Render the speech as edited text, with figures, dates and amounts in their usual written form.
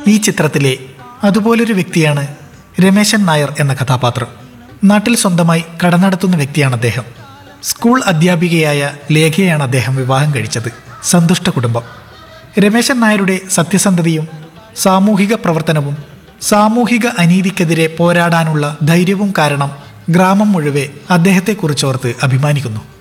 ഈ ചിത്രത്തിലെ അതുപോലൊരു വ്യക്തിയാണ് രമേശൻ നായർ എന്ന കഥാപാത്രം. നാട്ടിൽ സ്വന്തമായി കട നടത്തുന്ന വ്യക്തിയാണ് അദ്ദേഹം. സ്കൂൾ അധ്യാപികയായ ലേഖയാണ് അദ്ദേഹം വിവാഹം കഴിച്ചത്. സന്തുഷ്ട കുടുംബം. രമേശൻ നായരുടെ സത്യസന്ധതയും സാമൂഹിക പ്രവർത്തനവും സാമൂഹിക അനീതിക്കെതിരെ പോരാടാനുള്ള ധൈര്യവും കാരണം ഗ്രാമം മുഴുവൻ അദ്ദേഹത്തെക്കുറിച്ചോർത്ത് അഭിമാനിക്കുന്നു.